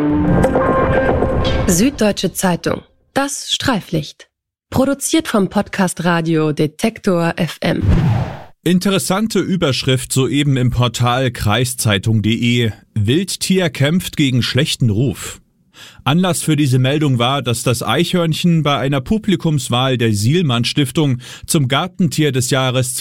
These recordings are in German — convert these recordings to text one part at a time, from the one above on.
Süddeutsche Zeitung. Das Streiflicht. Produziert vom Podcast Radio Detektor FM. Interessante Überschrift soeben im Portal kreiszeitung.de. Wildtier kämpft gegen schlechten Ruf. Anlass für diese Meldung war, dass das Eichhörnchen bei einer Publikumswahl der Sielmann-Stiftung zum Gartentier des Jahres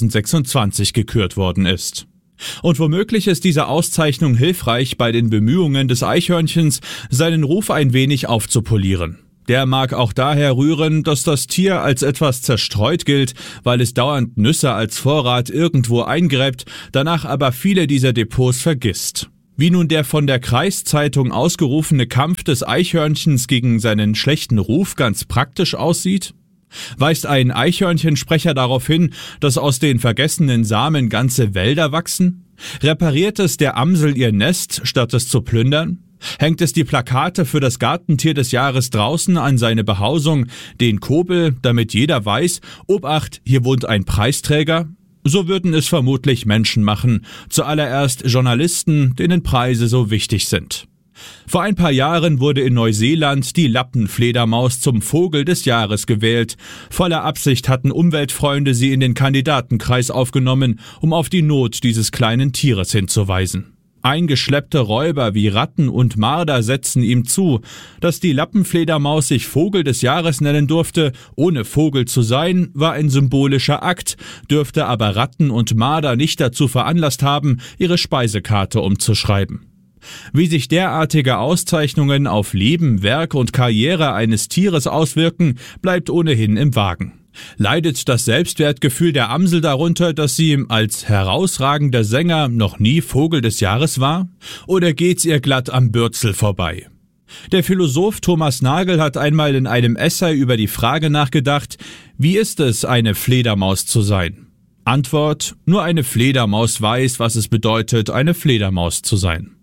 2026 gekürt worden ist. Und womöglich ist diese Auszeichnung hilfreich bei den Bemühungen des Eichhörnchens, seinen Ruf ein wenig aufzupolieren. Der mag auch daher rühren, dass das Tier als etwas zerstreut gilt, weil es dauernd Nüsse als Vorrat irgendwo eingräbt, danach aber viele dieser Depots vergisst. Wie nun der von der Kreiszeitung ausgerufene Kampf des Eichhörnchens gegen seinen schlechten Ruf ganz praktisch aussieht? Weist ein Eichhörnchensprecher darauf hin, dass aus den vergessenen Samen ganze Wälder wachsen? Repariert es der Amsel ihr Nest, statt es zu plündern? Hängt es die Plakate für das Gartentier des Jahres draußen an seine Behausung, den Kobel, damit jeder weiß, Obacht, hier wohnt ein Preisträger? So würden es vermutlich Menschen machen, zuallererst Journalisten, denen Preise so wichtig sind. Vor ein paar Jahren wurde in Neuseeland die Lappenfledermaus zum Vogel des Jahres gewählt. Voller Absicht hatten Umweltfreunde sie in den Kandidatenkreis aufgenommen, um auf die Not dieses kleinen Tieres hinzuweisen. Eingeschleppte Räuber wie Ratten und Marder setzen ihm zu. Dass die Lappenfledermaus sich Vogel des Jahres nennen durfte, ohne Vogel zu sein, war ein symbolischer Akt, dürfte aber Ratten und Marder nicht dazu veranlasst haben, ihre Speisekarte umzuschreiben. Wie sich derartige Auszeichnungen auf Leben, Werk und Karriere eines Tieres auswirken, bleibt ohnehin im Wagen. Leidet das Selbstwertgefühl der Amsel darunter, dass sie als herausragender Sänger noch nie Vogel des Jahres war? Oder geht's ihr glatt am Bürzel vorbei? Der Philosoph Thomas Nagel hat einmal in einem Essay über die Frage nachgedacht, wie ist es, eine Fledermaus zu sein? Antwort: Nur eine Fledermaus weiß, was es bedeutet, eine Fledermaus zu sein.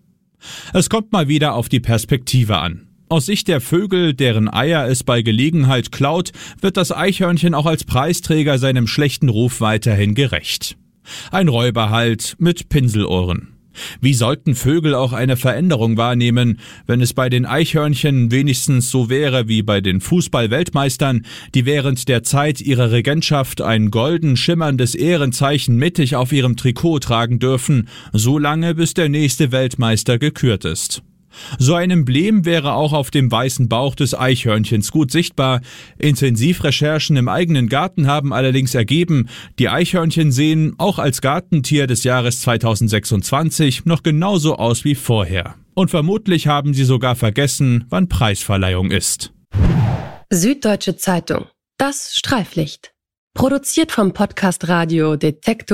Es kommt mal wieder auf die Perspektive an. Aus Sicht der Vögel, deren Eier es bei Gelegenheit klaut, wird das Eichhörnchen auch als Preisträger seinem schlechten Ruf weiterhin gerecht. Ein Räuber halt mit Pinselohren. Wie sollten Vögel auch eine Veränderung wahrnehmen, wenn es bei den Eichhörnchen wenigstens so wäre wie bei den Fußball-Weltmeistern, die während der Zeit ihrer Regentschaft ein golden schimmerndes Ehrenzeichen mittig auf ihrem Trikot tragen dürfen, so lange bis der nächste Weltmeister gekürt ist. So ein Emblem wäre auch auf dem weißen Bauch des Eichhörnchens gut sichtbar. Intensivrecherchen im eigenen Garten haben allerdings ergeben, die Eichhörnchen sehen auch als Gartentier des Jahres 2026 noch genauso aus wie vorher. Und vermutlich haben sie sogar vergessen, wann Preisverleihung ist. Süddeutsche Zeitung. Das Streiflicht. Produziert vom Podcast Radio Detektor